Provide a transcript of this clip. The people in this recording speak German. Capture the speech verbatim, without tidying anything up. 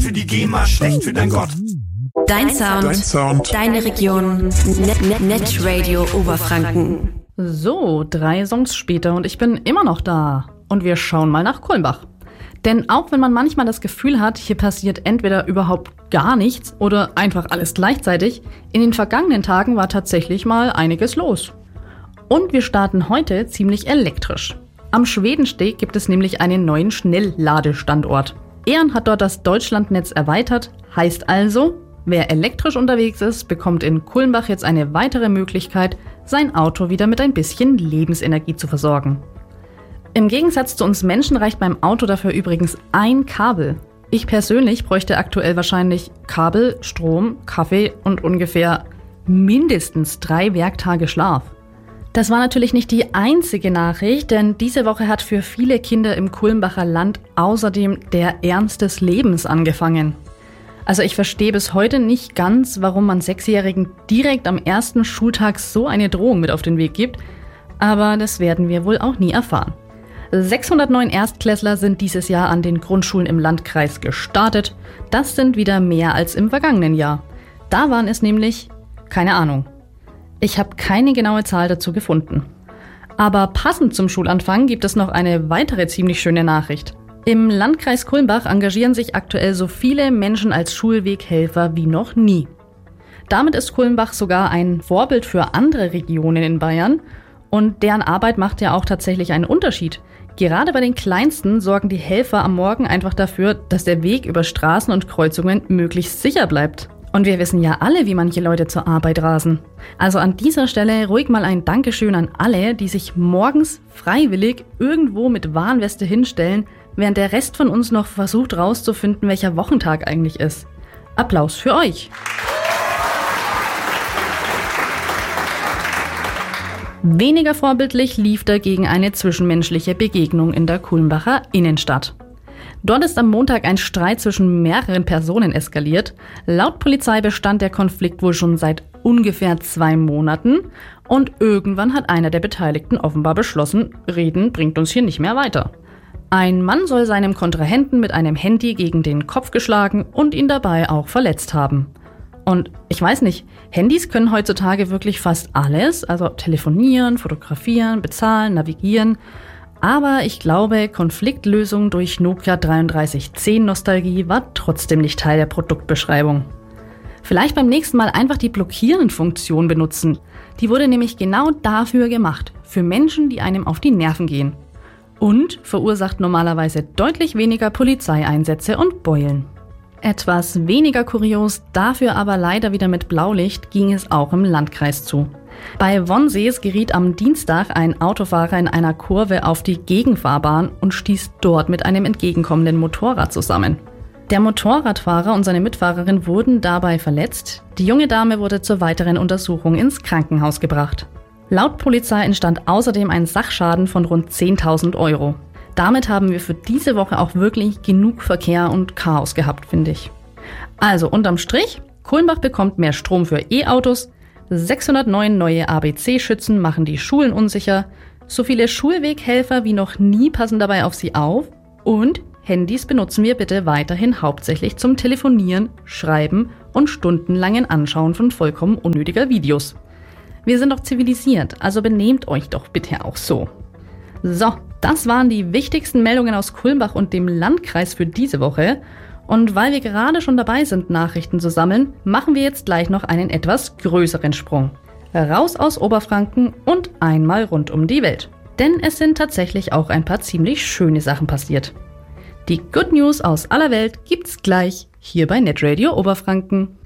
für die GEMA, schlecht für dein Gott. Dein Sound, Dein Sound. deine Region, Net, Net, Netradio Oberfranken. So, drei Songs später und ich bin immer noch da. Und wir schauen mal nach Kulmbach. Denn auch wenn man manchmal das Gefühl hat, hier passiert entweder überhaupt gar nichts oder einfach alles gleichzeitig, in den vergangenen Tagen war tatsächlich mal einiges los. Und wir starten heute ziemlich elektrisch. Am Schwedensteg gibt es nämlich einen neuen Schnellladestandort. E O N hat dort das Deutschlandnetz erweitert, heißt also, wer elektrisch unterwegs ist, bekommt in Kulmbach jetzt eine weitere Möglichkeit, sein Auto wieder mit ein bisschen Lebensenergie zu versorgen. Im Gegensatz zu uns Menschen reicht beim Auto dafür übrigens ein Kabel. Ich persönlich bräuchte aktuell wahrscheinlich Kabel, Strom, Kaffee und ungefähr mindestens drei Werktage Schlaf. Das war natürlich nicht die einzige Nachricht, denn diese Woche hat für viele Kinder im Kulmbacher Land außerdem der Ernst des Lebens angefangen. Also ich verstehe bis heute nicht ganz, warum man Sechsjährigen direkt am ersten Schultag so eine Drohung mit auf den Weg gibt, aber das werden wir wohl auch nie erfahren. sechshundertneun Erstklässler sind dieses Jahr an den Grundschulen im Landkreis gestartet. Das sind wieder mehr als im vergangenen Jahr. Da waren es nämlich, keine Ahnung. Ich habe keine genaue Zahl dazu gefunden. Aber passend zum Schulanfang gibt es noch eine weitere ziemlich schöne Nachricht. Im Landkreis Kulmbach engagieren sich aktuell so viele Menschen als Schulweghelfer wie noch nie. Damit ist Kulmbach sogar ein Vorbild für andere Regionen in Bayern und deren Arbeit macht ja auch tatsächlich einen Unterschied. Gerade bei den Kleinsten sorgen die Helfer am Morgen einfach dafür, dass der Weg über Straßen und Kreuzungen möglichst sicher bleibt. Und wir wissen ja alle, wie manche Leute zur Arbeit rasen. Also an dieser Stelle ruhig mal ein Dankeschön an alle, die sich morgens freiwillig irgendwo mit Warnweste hinstellen, während der Rest von uns noch versucht rauszufinden, welcher Wochentag eigentlich ist. Applaus für euch! Weniger vorbildlich lief dagegen eine zwischenmenschliche Begegnung in der Kulmbacher Innenstadt. Dort ist am Montag ein Streit zwischen mehreren Personen eskaliert. Laut Polizei bestand der Konflikt wohl schon seit ungefähr zwei Monaten und irgendwann hat einer der Beteiligten offenbar beschlossen, Reden bringt uns hier nicht mehr weiter. Ein Mann soll seinem Kontrahenten mit einem Handy gegen den Kopf geschlagen und ihn dabei auch verletzt haben. Und ich weiß nicht, Handys können heutzutage wirklich fast alles, also telefonieren, fotografieren, bezahlen, navigieren. Aber ich glaube, Konfliktlösung durch Nokia dreiunddreißig zehn Nostalgie war trotzdem nicht Teil der Produktbeschreibung. Vielleicht beim nächsten Mal einfach die Blockieren-Funktion benutzen. Die wurde nämlich genau dafür gemacht, für Menschen, die einem auf die Nerven gehen. Und verursacht normalerweise deutlich weniger Polizeieinsätze und Beulen. Etwas weniger kurios, dafür aber leider wieder mit Blaulicht, ging es auch im Landkreis zu. Bei Wonsees geriet am Dienstag ein Autofahrer in einer Kurve auf die Gegenfahrbahn und stieß dort mit einem entgegenkommenden Motorrad zusammen. Der Motorradfahrer und seine Mitfahrerin wurden dabei verletzt. Die junge Dame wurde zur weiteren Untersuchung ins Krankenhaus gebracht. Laut Polizei entstand außerdem ein Sachschaden von rund zehntausend Euro. Damit haben wir für diese Woche auch wirklich genug Verkehr und Chaos gehabt, finde ich. Also unterm Strich, Kulmbach bekommt mehr Strom für E-Autos, sechshundertneun neue A B C-Schützen machen die Schulen unsicher, so viele Schulweghelfer wie noch nie passen dabei auf sie auf und Handys benutzen wir bitte weiterhin hauptsächlich zum Telefonieren, Schreiben und stundenlangen Anschauen von vollkommen unnötiger Videos. Wir sind doch zivilisiert, also benehmt euch doch bitte auch so. So, das waren die wichtigsten Meldungen aus Kulmbach und dem Landkreis für diese Woche. Und weil wir gerade schon dabei sind, Nachrichten zu sammeln, machen wir jetzt gleich noch einen etwas größeren Sprung. Raus aus Oberfranken und einmal rund um die Welt. Denn es sind tatsächlich auch ein paar ziemlich schöne Sachen passiert. Die Good News aus aller Welt gibt's gleich hier bei Netradio Oberfranken.